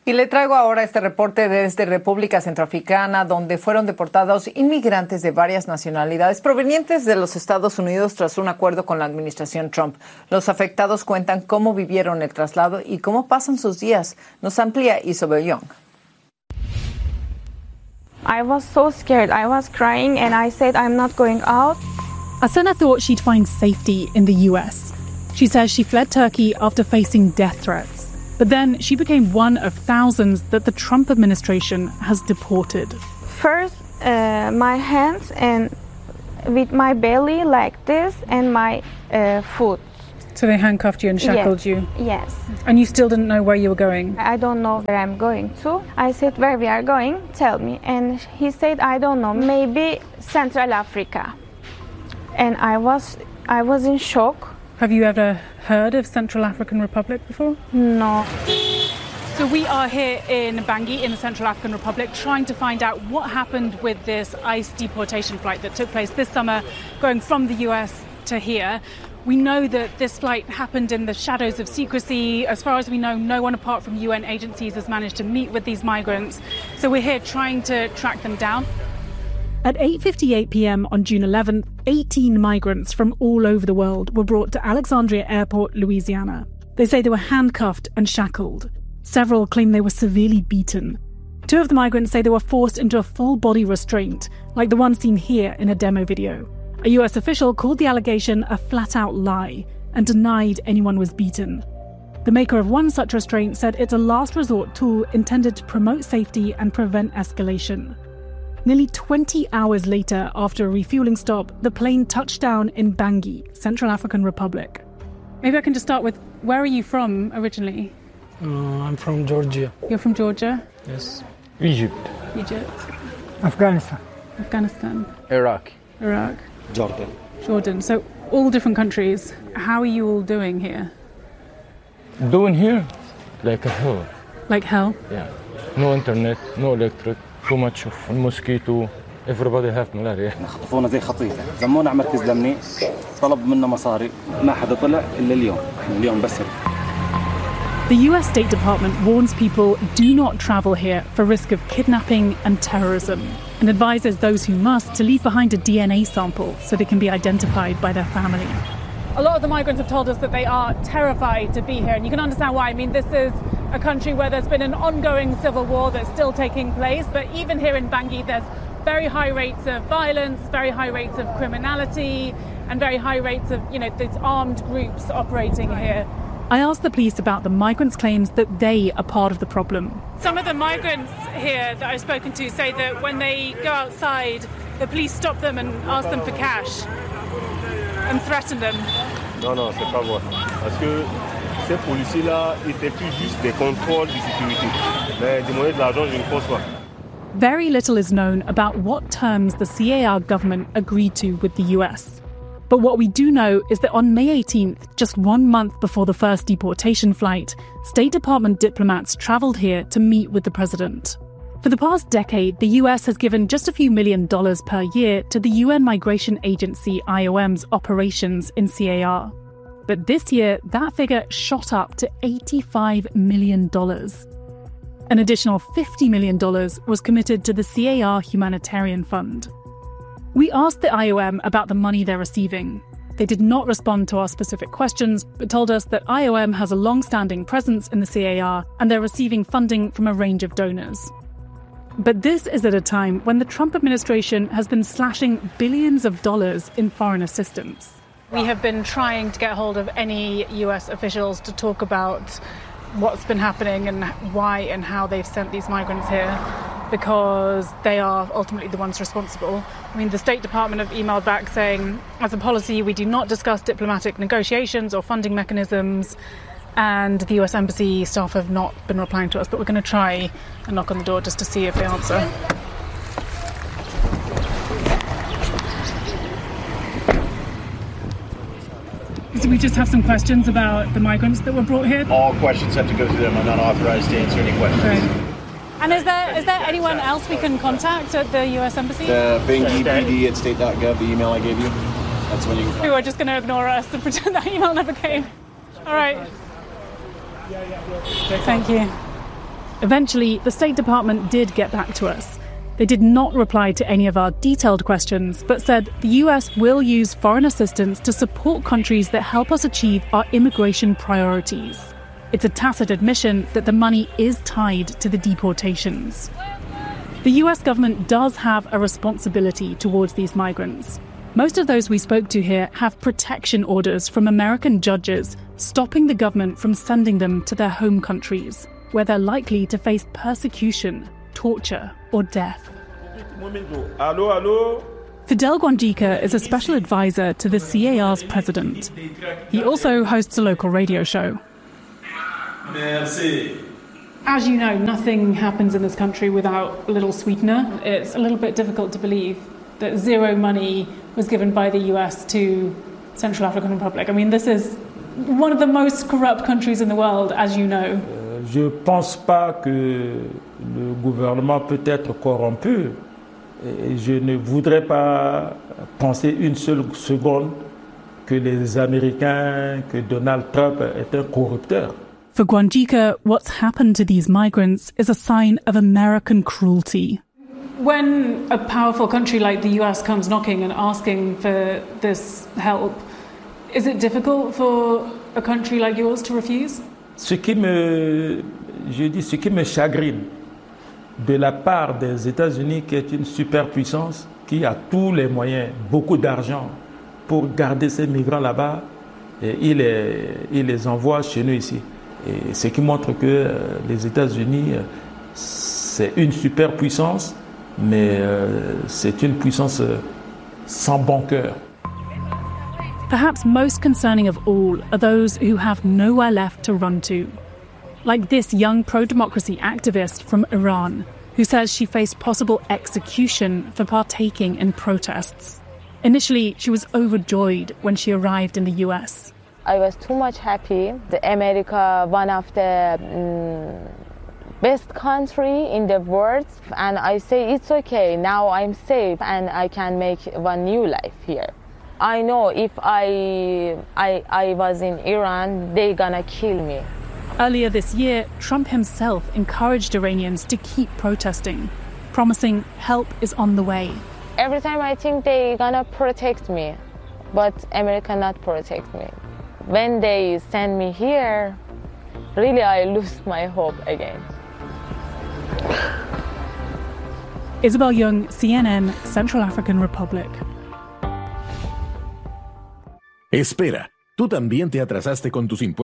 Y le traigo ahora este reporte desde República Centroafricana, donde fueron deportados inmigrantes de varias nacionalidades provenientes de los Estados Unidos tras un acuerdo con la administración Trump. Los afectados cuentan cómo vivieron el traslado y cómo pasan sus días. Nos amplía Isabel Young. I was so scared. I was crying and I said I'm not going out. Asena thought she'd find safety in the US. She says she fled Turkey after facing death threats. But then she became one of thousands that the Trump administration has deported. First, my hands and with my belly like this and my foot. So they handcuffed you and shackled you? Yes. And you still didn't know where you were going? I don't know where I'm going to. I said, where we are going? Tell me. And he said, I don't know, maybe Central Africa. And I was in shock. Have you ever heard of Central African Republic before? No. So we are here in Bangui in the Central African Republic trying to find out what happened with this ICE deportation flight that took place this summer going from the US to here. We know that this flight happened in the shadows of secrecy. As far as we know, no one apart from UN agencies has managed to meet with these migrants. So we're here trying to track them down. At 8:58 p.m. on June 11th, 18 migrants from all over the world were brought to Alexandria Airport, Louisiana. They say they were handcuffed and shackled. Several claim they were severely beaten. Two of the migrants say they were forced into a full-body restraint, like the one seen here in a demo video. A US official called the allegation a flat-out lie and denied anyone was beaten. The maker of one such restraint said it's a last resort tool intended to promote safety and prevent escalation. Nearly 20 hours later, after a refueling stop, the plane touched down in Bangui, Central African Republic. Maybe I can just start with, where are you from originally? I'm from Georgia. You're from Georgia? Yes. Egypt. Egypt. Afghanistan. Afghanistan. Iraq. Iraq. Jordan. Jordan. So all different countries. How are you all doing here? Doing here like a hell. Like hell? Yeah. No internet, no electric, too much of mosquito. Everybody have malaria. خطفونا زي خطيفة، زمونا على مركز الأمني، طلب منا مصاري، ما حدا طلع إلا اليوم، اليوم بس. The US State Department warns people do not travel here for risk of kidnapping and terrorism, and advises those who must to leave behind a DNA sample so they can be identified by their family. A lot of the migrants have told us that they are terrified to be here, and you can understand why. I mean, this is a country where there's been an ongoing civil war that's still taking place, but even here in Bangui, there's very high rates of violence, very high rates of criminality, and very high rates of, these armed groups operating here. I asked the police about the migrants' claims that they are part of the problem. Some of the migrants here that I've spoken to say that when they go outside, the police stop them and ask them for cash and threaten them. Non, c'est pas vrai. Parce que ces policiers-là effectuent juste des contrôles de sécurité. Mais demander de l'argent, je ne pense pas. Very little is known about what terms the CAR government agreed to with the US. But what we do know is that on May 18th, just 1 month before the first deportation flight, State Department diplomats travelled here to meet with the president. For the past decade, the US has given just a few $1 million per year to the UN Migration Agency IOM's operations in CAR. But this year, that figure shot up to $85 million. An additional $50 million was committed to the CAR Humanitarian Fund. We asked the IOM about the money they're receiving. They did not respond to our specific questions, but told us that IOM has a long-standing presence in the CAR and they're receiving funding from a range of donors. But this is at a time when the Trump administration has been slashing billions of dollars in foreign assistance. We have been trying to get hold of any US officials to talk about what's been happening and why and how they've sent these migrants here, because they are ultimately the ones responsible. I mean, the State Department have emailed back saying, as a policy, we do not discuss diplomatic negotiations or funding mechanisms, and the US Embassy staff have not been replying to us, but we're going to try and knock on the door just to see if they answer. So we just have some questions about the migrants that were brought here. All questions have to go through them. I'm not authorized to answer any questions. Right. And is there anyone else we can contact at the US Embassy? The Bangui PD at state.gov, the email I gave you. That's when you can. Who are just going to ignore us and pretend that email never came. All right. Thank you. Eventually, the State Department did get back to us. They did not reply to any of our detailed questions, but said the US will use foreign assistance to support countries that help us achieve our immigration priorities. It's a tacit admission that the money is tied to the deportations. The US government does have a responsibility towards these migrants. Most of those we spoke to here have protection orders from American judges stopping the government from sending them to their home countries, where they're likely to face persecution, torture, or death. Fidel Guanjica is a special advisor to the CAR's president. He also hosts a local radio show. As you know, nothing happens in this country without a little sweetener. It's a little bit difficult to believe that zero money was given by the US to Central African Republic. I mean, this is one of the most corrupt countries in the world, as you know. Je ne pense pas que le gouvernement peut être corrompu. Et je ne voudrais pas penser une seule seconde que les Américains, que Donald Trump est un corrupteur. For Guanjica, what's happened to these migrants is a sign of American cruelty. When a powerful country like the US comes knocking and asking for this help, is it difficult for a country like yours to refuse? Ce qui me chagrine de la part des États-Unis, qui est une superpuissance, qui a tous les moyens, beaucoup d'argent pour garder ces migrants là-bas, et il les envoie chez nous ici. Et ce qui montre que les États-Unis, c'est une superpuissance, mais c'est une puissance sans bon cœur. Perhaps most concerning of all are those who have nowhere left to run to. Like this young pro-democracy activist from Iran, who says she faced possible execution for partaking in protests. Initially, she was overjoyed when she arrived in the US. I was too much happy. America, one of the best country in the world, and I say it's okay, now I'm safe and I can make one new life here. I know if I was in Iran, they're gonna kill me. Earlier this year, Trump himself encouraged Iranians to keep protesting, promising help is on the way. Every time I think they're gonna protect me, but America not protect me. When they send me here, really I lose my hope again. Isabel Young, CNN, Central African Republic. Espera, ¿tú también te atrasaste con tus impuestos?